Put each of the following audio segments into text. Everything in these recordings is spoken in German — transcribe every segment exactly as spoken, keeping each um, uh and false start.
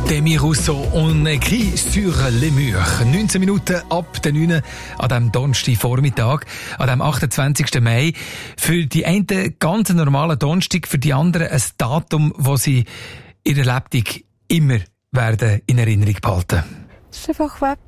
Demi Rousseau und écrit sur les murs. neunzehn Minuten ab der neun an diesem Donnerstagvormittag, an dem achtundzwanzigsten Mai. Für die einen ganz normalen Donnerstag, für die anderen ein Datum, das sie in ihrer Lebtung immer werden in Erinnerung behalten. Es ist einfach weg.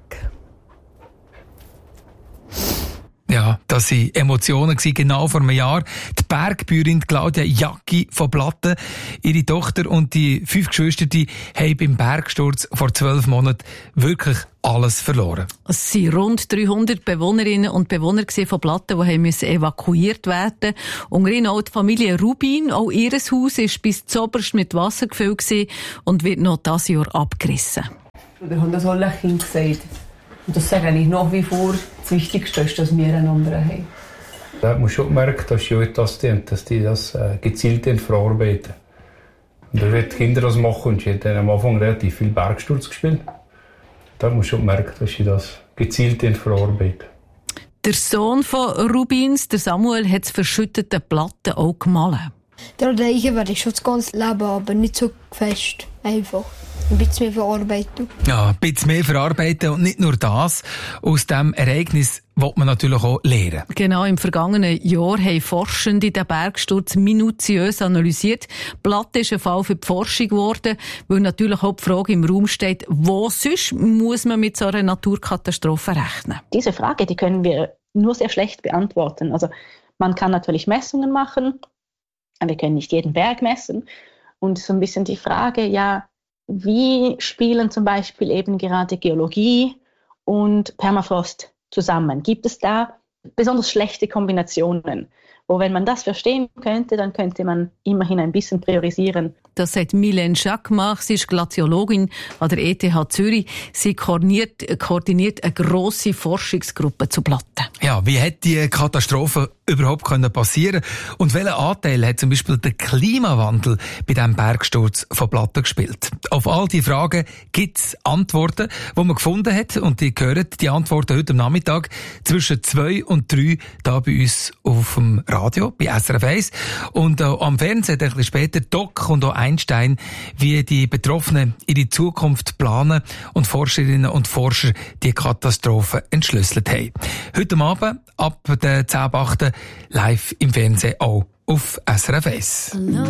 Ja, das waren Emotionen genau vor einem Jahr. Die Bergbäuerin Claudia Jacki von Platten, ihre Tochter und die fünf Geschwister, die haben beim Bergsturz vor zwölf Monaten wirklich alles verloren. Es waren rund dreihundert Bewohnerinnen und Bewohner von Platten, die haben evakuiert werden mussten. Unter ihnen auch die Familie Rubin. Auch ihr Haus war bis zuoberst mit Wasser gefüllt und wird noch dieses Jahr abgerissen. Wir haben das alle Kinder gesagt. Und das sage ich nach wie vor, das Wichtigste ist, dass wir einander haben. Da hat man schon gemerkt, dass schon das dient, dass die das äh, gezielt verarbeiten. Und da wird die Kinder das machen und sie haben am Anfang relativ viel Bergsturz gespielt. Da hat man schon gemerkt, dass sie das gezielt verarbeiten. Der Sohn von Rubins, der Samuel, hat das verschüttete Platten auch gemahlen. Der Leiche werde ich schon das ganze Leben, aber nicht so fest. Einfach. Ein bisschen mehr verarbeiten. Ja, ein bisschen mehr verarbeiten und nicht nur das. Aus diesem Ereignis will man natürlich auch lernen. Genau, im vergangenen Jahr haben Forschende den Bergsturz minutiös analysiert. Platte ist ein Fall für die Forschung geworden, weil natürlich auch die Frage im Raum steht, wo sonst muss man mit so einer Naturkatastrophe rechnen? Diese Frage, die können wir nur sehr schlecht beantworten. Also man kann natürlich Messungen machen, aber wir können nicht jeden Berg messen. Und so ein bisschen die Frage, ja, wie spielen zum Beispiel eben gerade Geologie und Permafrost zusammen? Gibt es da besonders schlechte Kombinationen? Wo, wenn man das verstehen könnte, dann könnte man immerhin ein bisschen priorisieren. Das sagt Mylène Jacquemart. Sie ist Glaziologin an der E T H Zürich. Sie koordiniert, koordiniert eine grosse Forschungsgruppe zu Platten. Ja, wie hätte die Katastrophe überhaupt passieren können? Und welchen Anteil hat zum Beispiel der Klimawandel bei diesem Bergsturz von Platten gespielt? Auf all diese Fragen gibt es Antworten, die man gefunden hat. Und die hören die Antworten heute am Nachmittag zwischen zwei und drei da bei uns auf dem Radio, bei S R F eins. Und äh, am Fernsehen ein bisschen später Doc und auch Einstein, wie die Betroffenen ihre Zukunft planen und Forscherinnen und Forscher die Katastrophe entschlüsselt haben. Heute Abend ab der zehn ab acht live im Fernsehen auch auf S R F eins.